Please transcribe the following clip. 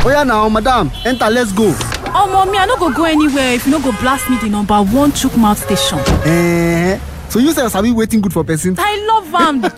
Oya now, madam, enter, let's go. Mommy, I no go anywhere if you no go blast me the #1 chook mouth station. So you say sabi waiting good for person? I love am.